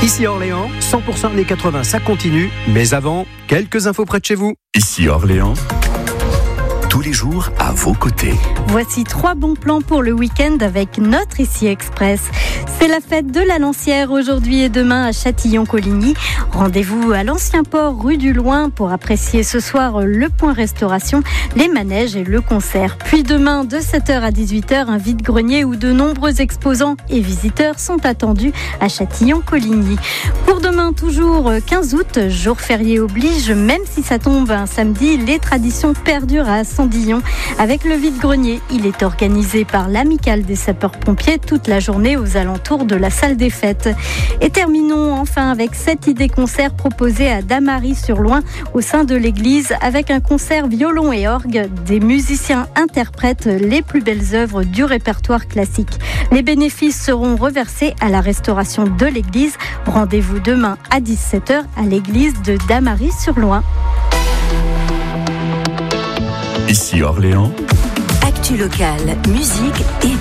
Ici Orléans, 100% années 80, ça continue. Mais avant, quelques infos près de chez vous. Ici Orléans, tous les jours à vos côtés. Voici 3 bons plans pour le week-end avec notre Ici Express. C'est la fête de la Lancière aujourd'hui et demain à Châtillon-Coligny. Rendez-vous à l'Ancien Port, rue du Loing, pour apprécier ce soir le point restauration, les manèges et le concert. Puis demain, de 7h à 18h, un vide-grenier où de nombreux exposants et visiteurs sont attendus à Châtillon-Coligny. Pour demain, toujours 15 août, jour férié oblige, même si ça tombe un samedi, les traditions perdurent à Sandillon. Avec le vide-grenier, il est organisé par l'Amicale des sapeurs-pompiers toute la journée aux alentours de la salle des fêtes. Et terminons enfin avec cette idée concert proposée à Damary-sur-Loing au sein de l'église avec un concert violon et orgue. Des musiciens interprètent les plus belles œuvres du répertoire classique. Les bénéfices seront reversés à la restauration de l'église. Rendez-vous demain à 17h à l'église de Damary-sur-Loing. Ici Orléans, Actu locale, musique et